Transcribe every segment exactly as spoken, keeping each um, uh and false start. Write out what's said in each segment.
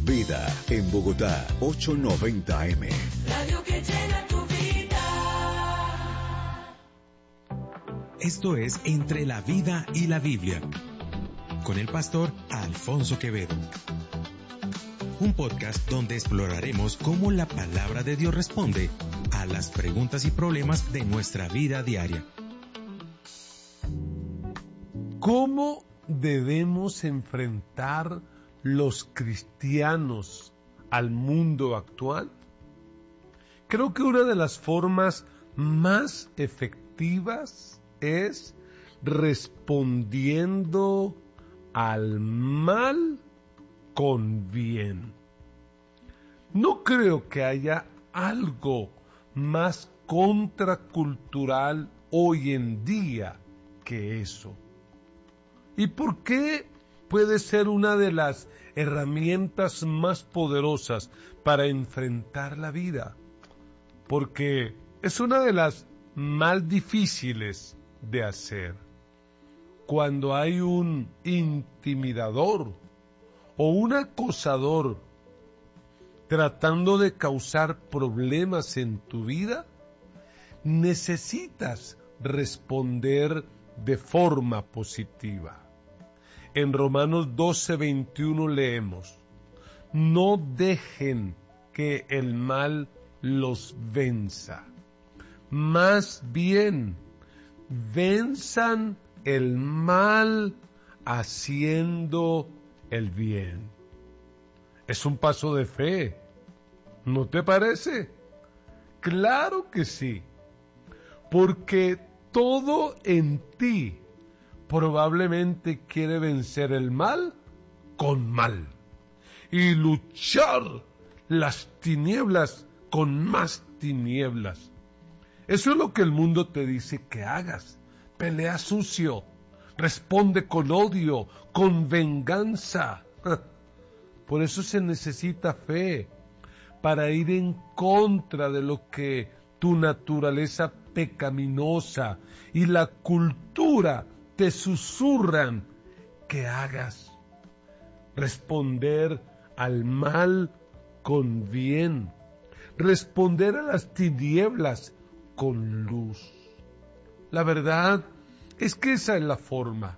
Vida en Bogotá, ochocientos noventa eme. Radio que llena tu vida. Esto es Entre la Vida y la Biblia, con el pastor Alfonso Quevedo. Un podcast donde exploraremos cómo la palabra de Dios responde a las preguntas y problemas de nuestra vida diaria. ¿Cómo debemos enfrentar los cristianos al mundo actual? Creo que una de las formas más efectivas es respondiendo al mal con bien. No creo que haya algo más contracultural hoy en día que eso. ¿Y por qué puede ser una de las herramientas más poderosas para enfrentar la vida? Porque es una de las más difíciles de hacer. Cuando hay un intimidador o un acosador tratando de causar problemas en tu vida, necesitas responder de forma positiva. En Romanos doce veintiuno leemos: no dejen que el mal los venza, más bien venzan el mal haciendo el bien. Es un paso de fe, ¿no te parece? Claro que sí, porque todo en ti probablemente quiere vencer el mal con mal y luchar las tinieblas con más tinieblas. Eso es lo que el mundo te dice que hagas. Pelea sucio, responde con odio, con venganza. Por eso se necesita fe, para ir en contra de lo que tu naturaleza pecaminosa y la cultura te susurran que hagas. Responder al mal con bien. Responder a las tinieblas con luz. La verdad es que esa es la forma.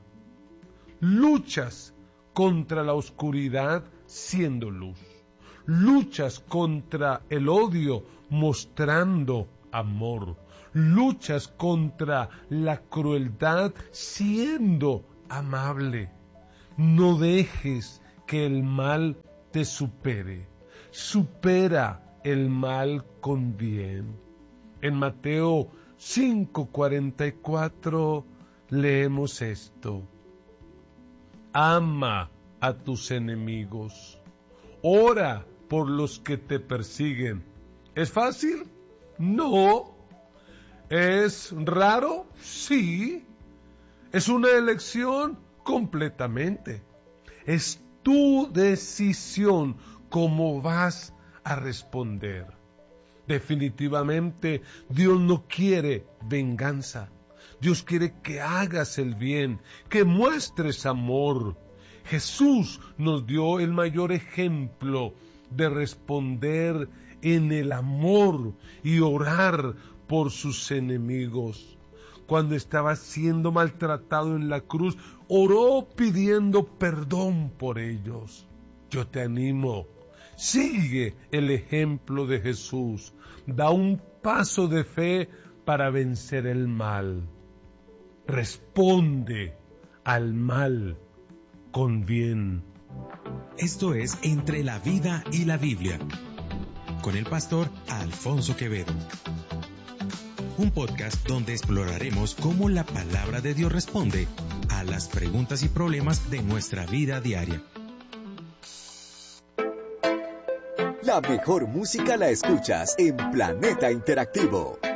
Luchas contra la oscuridad siendo luz. Luchas contra el odio mostrando amor. Luchas contra la crueldad siendo amable. No dejes que el mal te supere. Supera el mal con bien. En Mateo cinco cuarenta y cuatro leemos esto: ama a tus enemigos, ora por los que te persiguen. ¿Es fácil? No. ¿Es raro? Sí. ¿Es una elección? Completamente. Es tu decisión cómo vas a responder. Definitivamente, Dios no quiere venganza. Dios quiere que hagas el bien, que muestres amor. Jesús nos dio el mayor ejemplo de responder en el amor y orar por sus enemigos. Cuando estaba siendo maltratado en la cruz, oró pidiendo perdón por ellos. Yo te animo, sigue el ejemplo de Jesús. Da un paso de fe para vencer el mal. Responde al mal con bien. Esto es Entre la Vida y la Biblia, con el pastor Alfonso Quevedo. Un podcast donde exploraremos cómo la palabra de Dios responde a las preguntas y problemas de nuestra vida diaria. La mejor música la escuchas en Planeta Interactivo.